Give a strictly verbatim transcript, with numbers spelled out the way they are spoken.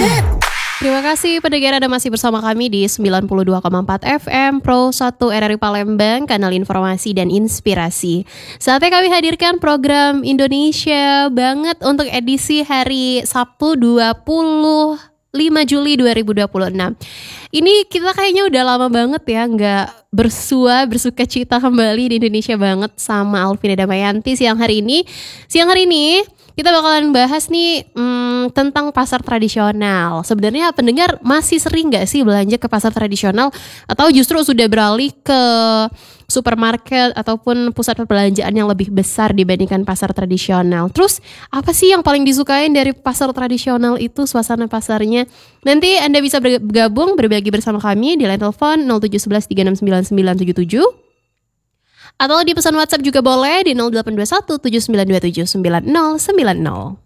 Terima kasih pendengar Anda masih bersama kami di sembilan puluh dua koma empat F M Pro satu R R I Palembang, kanal informasi dan inspirasi. Saatnya kami hadirkan program Indonesia Banget untuk edisi hari Sabtu dua puluh lima Juli dua ribu dua puluh enam. Ini kita kayaknya udah lama banget ya nggak bersua, bersuka cita kembali di Indonesia Banget sama Alvina Damayanti siang hari ini. Siang hari ini kita bakalan bahas nih hmm, tentang pasar tradisional. Sebenarnya pendengar masih sering gak sih belanja ke pasar tradisional? Atau justru sudah beralih ke supermarket ataupun pusat perbelanjaan yang lebih besar dibandingkan pasar tradisional? Terus apa sih yang paling disukain dari pasar tradisional itu, suasana pasarnya? Nanti Anda bisa bergabung, berbagi bersama kami di line telepon nol tujuh satu satu tiga enam sembilan sembilan tujuh tujuh. Atau di pesan WhatsApp juga boleh di nol delapan dua satu tujuh sembilan dua tujuh sembilan nol sembilan nol.